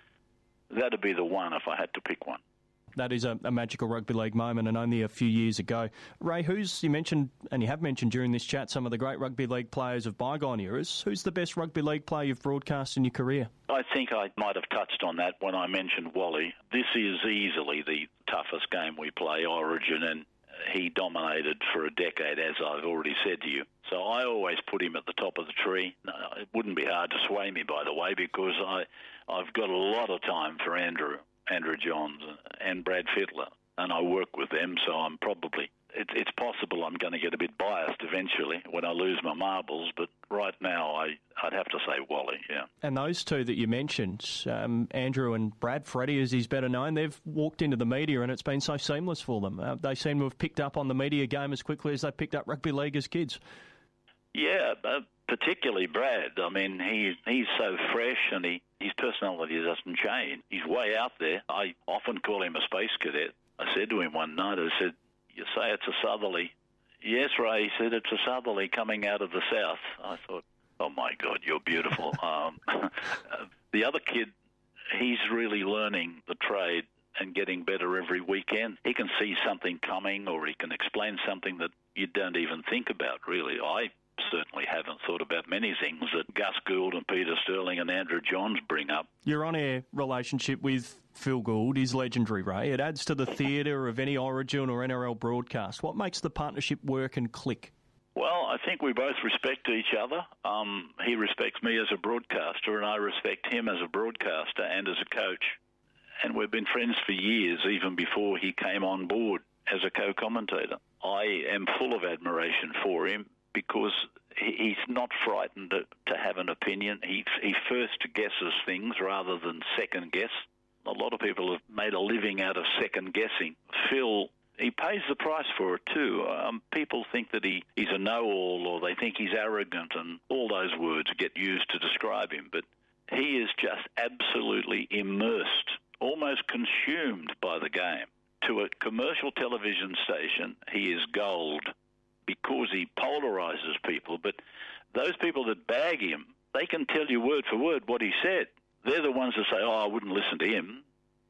That'd be the one if I had to pick one. That is a magical rugby league moment, and only a few years ago. Ray, you mentioned, and you have mentioned during this chat, some of the great rugby league players of bygone eras. Who's the best rugby league player you've broadcast in your career? I think I might have touched on that when I mentioned Wally. This is easily the toughest game we play, Origin, and he dominated for a decade, as I've already said to you. So I always put him at the top of the tree. It wouldn't be hard to sway me, by the way, because I've got a lot of time for Andrew Johns and Brad Fittler, and I work with them, so I'm probably... It's possible I'm going to get a bit biased eventually when I lose my marbles, but right now I'd have to say Wally, yeah. And those 2 that you mentioned, Andrew and Brad, Freddie as he's better known, they've walked into the media and it's been so seamless for them. They seem to have picked up on the media game as quickly as they picked up rugby league as kids. Yeah, particularly Brad. I mean, he's so fresh, and his personality doesn't change. He's way out there. I often call him a space cadet. I said to him one night, I said, "You say it's a southerly." "Yes, Ray," he said, "it's a southerly coming out of the south." I thought, oh my God, you're beautiful. The other kid, he's really learning the trade and getting better every weekend. He can see something coming, or he can explain something that you don't even think about, really. I certainly haven't thought about many things that Gus Gould and Peter Sterling and Andrew Johns bring up. Your on-air relationship with Phil Gould is legendary, Ray. It adds to the theatre of any Origin or NRL broadcast. What makes the partnership work and click? Well, I think we both respect each other. He respects me as a broadcaster, and I respect him as a broadcaster and as a coach. And we've been friends for years, even before he came on board as a co-commentator. I am full of admiration for him, because he's not frightened to have an opinion. He first guesses things rather than second guess. A lot of people have made a living out of second guessing. Phil, he pays the price for it too. People think that he's a know-all, or they think he's arrogant, and all those words get used to describe him. But he is just absolutely immersed, almost consumed by the game. To a commercial television station, he is gold, because he polarizes people. But those people that bag him, they can tell you word for word what he said. They're the ones that say, I wouldn't listen to him.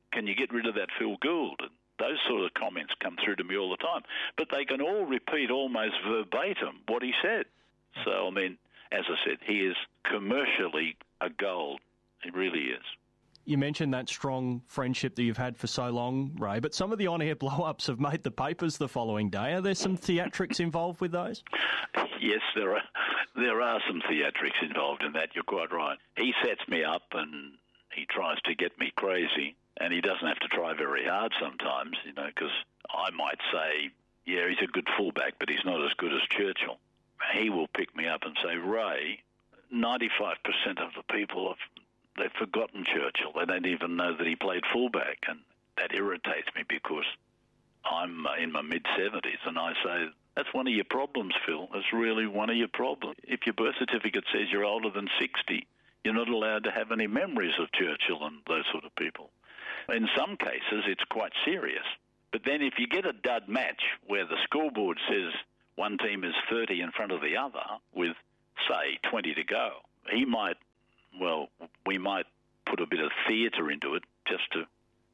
can you get rid of that Phil Gould? And those sort of comments come through to me all the time. But they can all repeat almost verbatim what he said. So, I mean, as I said, he is commercially a gold. He really is. You mentioned that strong friendship that you've had for so long, Ray, but some of the on-air blow-ups have made the papers the following day. Are there some theatrics involved with those? Yes, there are some theatrics involved in that. You're quite right. He sets me up and he tries to get me crazy, and he doesn't have to try very hard sometimes, you know, because I might say, yeah, he's a good fullback, but he's not as good as Churchill. He will pick me up and say, Ray, 95% of the people they've forgotten Churchill. They don't even know that he played fullback, and that irritates me because I'm in my mid-70s, and I say, that's one of your problems, Phil. That's really one of your problems. If your birth certificate says you're older than 60, you're not allowed to have any memories of Churchill and those sort of people. In some cases, it's quite serious. But then if you get a dud match where the scoreboard says one team is 30 in front of the other with, say, 20 to go, we might put a bit of theatre into it just to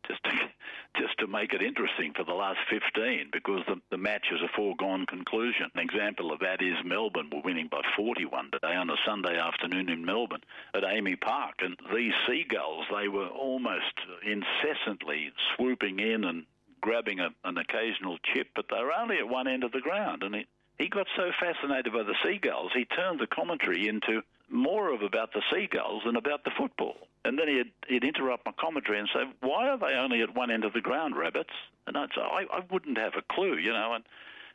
make it interesting for the last 15, because the match is a foregone conclusion. An example of that is Melbourne were winning by 41 today on a Sunday afternoon in Melbourne at Amy Park, and these Seagulls, they were almost incessantly swooping in and grabbing an occasional chip, but they were only at one end of the ground, and he got so fascinated by the Seagulls, he turned the commentary into more of about the Seagulls than about the football. And then he'd interrupt my commentary and say, why are they only at one end of the ground, rabbits? And I'd say, I wouldn't have a clue, you know, and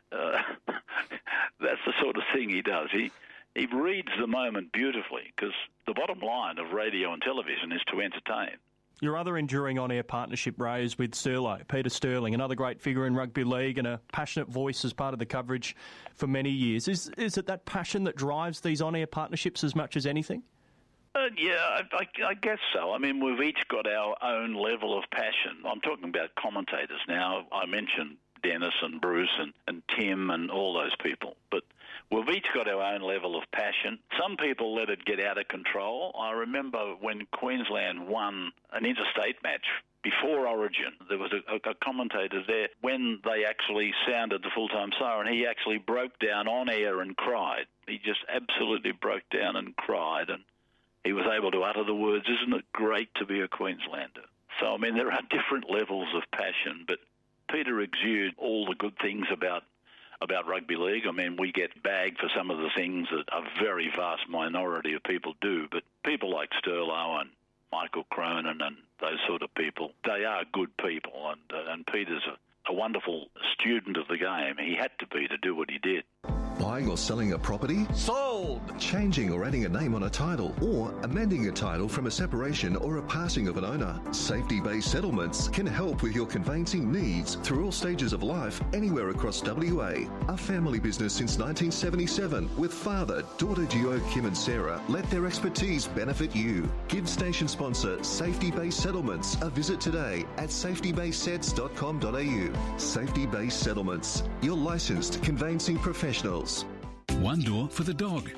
that's the sort of thing he does. He reads the moment beautifully, because the bottom line of radio and television is to entertain. Your other enduring on-air partnership, Ray, is with Peter Sterling, another great figure in rugby league and a passionate voice as part of the coverage for many years. Is it that passion that drives these on-air partnerships as much as anything? Yeah, I guess so. I mean, we've each got our own level of passion. I'm talking about commentators now. I mentioned Dennis and Bruce and Tim and all those people, but we've each got our own level of passion. Some people let it get out of control. I remember when Queensland won an interstate match before Origin, there was a commentator there. When they actually sounded the full-time siren, he actually broke down on air and cried. He just absolutely broke down and cried, and he was able to utter the words, "Isn't it great to be a Queenslander?" So, I mean, there are different levels of passion, but Peter exudes all the good things about rugby league. I mean, we get bagged for some of the things that a very vast minority of people do, but people like Sterlo and Michael Cronin and those sort of people, they are good people, and Peter's a wonderful student of the game. He had to be to do what he did. Buying or selling a property? Sold! Changing or adding a name on a title, or amending a title from a separation or a passing of an owner. Safety Based Settlements can help with your conveyancing needs through all stages of life, anywhere across WA. A family business since 1977 with father, daughter duo Kim and Sarah. Let their expertise benefit you. Give station sponsor Safety Based Settlements a visit today at safetybasedsets.com.au. Safety Based Settlements, your licensed conveyancing professionals. One door for the dog.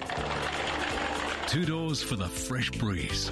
2 doors for the fresh breeze.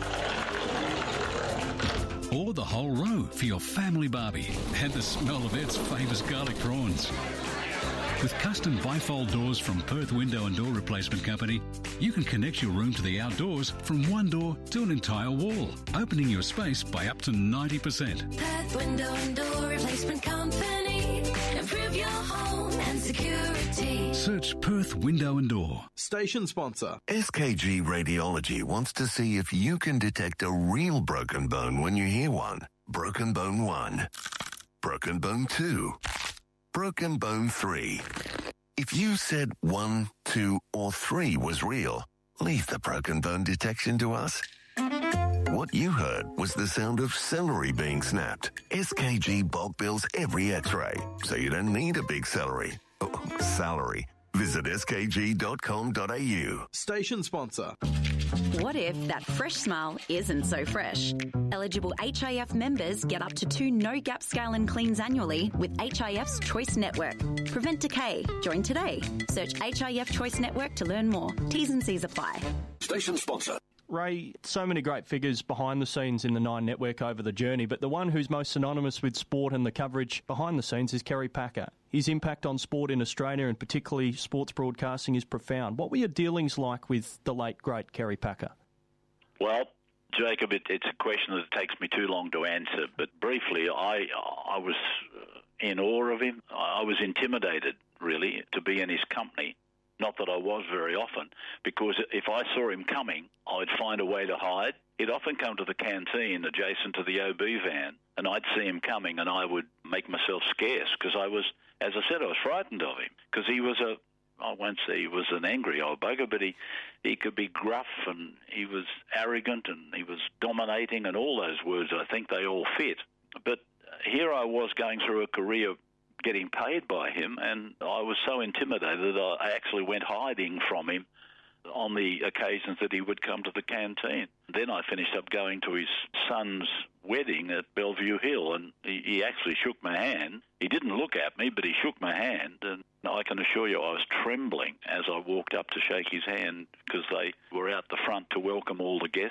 Or the whole row for your family barbie and the smell of Ed's famous garlic prawns. With custom bifold doors from Perth Window and Door Replacement Company, you can connect your room to the outdoors from one door to an entire wall, opening your space by up to 90%. Perth Window and Door Replacement Company. Improve your home and security. Search Perth Window and Door. Station sponsor. SKG Radiology wants to see if you can detect a real broken bone when you hear one. Broken bone 1. Broken bone 2. Broken bone 3. If you said 1, 2, or 3 was real, leave the broken bone detection to us. What you heard was the sound of celery being snapped. SKG bulk bills every x-ray, so you don't need a big salary. Visit skg.com.au. Station sponsor. What if that fresh smile isn't so fresh? Eligible HIF members get up to 2 no-gap scale and cleans annually with HIF's Choice Network. Prevent decay. Join today. Search HIF Choice Network to learn more. T's and C's apply. Station sponsor. Ray, so many great figures behind the scenes in the Nine Network over the journey, but the one who's most synonymous with sport and the coverage behind the scenes is Kerry Packer. His impact on sport in Australia and particularly sports broadcasting is profound. What were your dealings like with the late, great Kerry Packer? Well, Jacob, it's a question that takes me too long to answer, but briefly, I was in awe of him. I was intimidated, really, to be in his company. Not that I was very often, because if I saw him coming, I'd find a way to hide. He'd often come to the canteen adjacent to the OB van, and I'd see him coming, and I would make myself scarce, because I was, as I said, I was frightened of him, because he was I won't say he was an angry old bugger, but he could be gruff, and he was arrogant, and he was dominating, and all those words, I think they all fit. But here I was going through a career getting paid by him, and I was so intimidated that I actually went hiding from him on the occasions that he would come to the canteen. Then I finished up going to his son's wedding at Bellevue Hill, and he actually shook my hand. He didn't look at me, but he shook my hand, and I can assure you I was trembling as I walked up to shake his hand, because they were out the front to welcome all the guests.